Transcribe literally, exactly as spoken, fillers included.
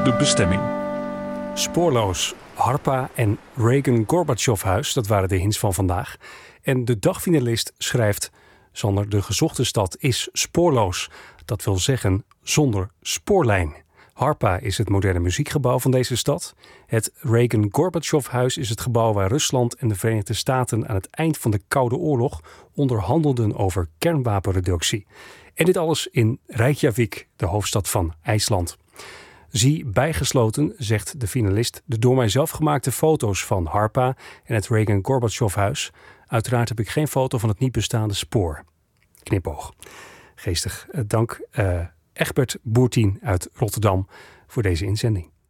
de bestemming. Spoorloos, Harpa en Reagan-Gorbachev-huis, dat waren de hints van vandaag. En de dagfinalist schrijft: Sander, de gezochte stad is spoorloos. Dat wil zeggen zonder spoorlijn. Harpa is het moderne muziekgebouw van deze stad. Het Reagan-Gorbachev-huis is het gebouw waar Rusland en de Verenigde Staten aan het eind van de Koude Oorlog onderhandelden over kernwapenreductie. En dit alles in Reykjavik, de hoofdstad van IJsland. Zie bijgesloten, zegt de finalist, de door mijzelf gemaakte foto's van Harpa en het Reagan-Gorbachev-huis. Uiteraard heb ik geen foto van het niet bestaande spoor. Knipoog. Geestig. Dank uh, Egbert Boertien uit Rotterdam voor deze inzending.